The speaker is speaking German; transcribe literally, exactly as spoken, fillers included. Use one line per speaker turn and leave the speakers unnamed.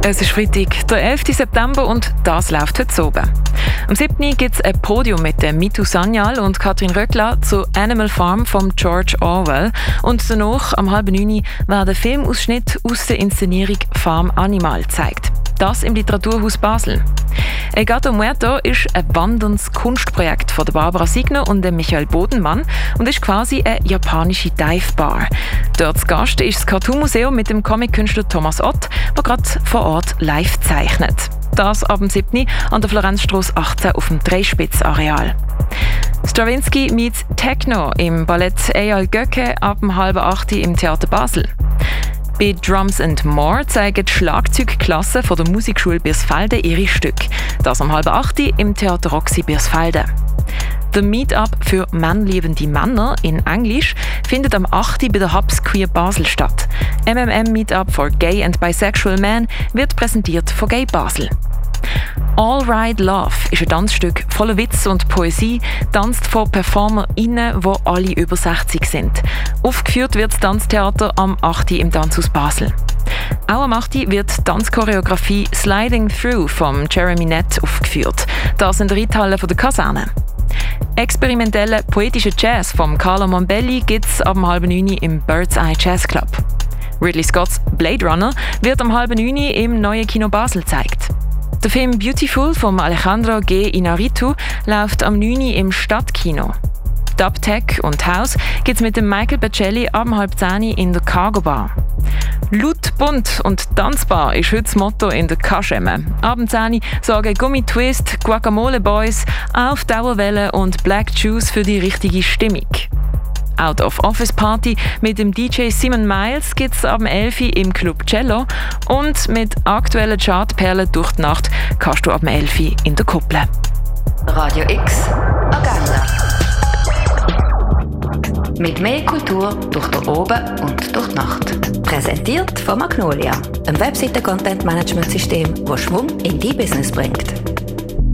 Es ist Freitag, der elften September und das läuft heute oben. Am siebten gibt es ein Podium mit dem Mitu Sanyal und Katrin Röckler zu Animal Farm von George Orwell. Und danach, am halb neun, werden Filmausschnitte aus der Inszenierung Farm Animal gezeigt. Das im Literaturhaus Basel. El Gato Muerto ist ein wanderndes Kunstprojekt von Barbara Signer und Michael Bodenmann und ist quasi eine japanische Dive-Bar. Dort zu Gast ist das Cartoon-Museum mit dem Comic-Künstler Thomas Ott, der gerade vor Ort live zeichnet. Das ab dem siebten an der Florenzstrasse achtzehn auf dem Dreispitz-Areal. Stravinsky meets Techno im Ballett Eyal Göcke ab dem halb acht im Theater Basel. Bei Drums and More zeigen die Schlagzeugklasse von der Musikschule Birsfelden ihre Stücke. Das am halb acht im Theater Roxy Birsfelden. Der Meetup für mannliebende Männer in Englisch findet am achten bei der Hubs Queer Basel statt. M M M Meetup for Gay and Bisexual Men wird präsentiert von Gay Basel. All Right Love ist ein Tanzstück voller Witz und Poesie, tanzt von PerformerInnen, die alle über sechzig sind. Aufgeführt wird das Tanztheater am achten im Tanzhaus Basel. Auch am achten wird die Tanzchoreografie Sliding Through von Jeremy Nett aufgeführt. Das in der Reithalle der Kaserne. Experimentellen poetischen Jazz von Carlo Mombelli gibt es ab halb neun im Bird's Eye Jazz Club. Ridley Scotts Blade Runner wird am halb neun im neuen Kino Basel gezeigt. Der Film Beautiful von Alejandro G. Inarritu läuft am neun im Stadtkino. Dub Tech und House gibt es mit dem Michael Bacelli ab halb zehn in der Cargo Bar. Laut, bunt und tanzbar ist heute das Motto in der Kaschemme. Ab zehn sorgen Gummi Twist, Guacamole Boys, Auf Dauerwelle und Black Juice für die richtige Stimmung. Out of Office Party mit dem D J Simon Miles gibt es ab elf im Club Cello und mit aktuellen Chartperlen durch die Nacht kannst du ab elf in der Kuppel.
Radio X Agenda. Mit mehr Kultur durch den Oben und durch die Nacht. Präsentiert von Magnolia, einem Webseiten-Content-Management-System, das Schwung in dein Business bringt.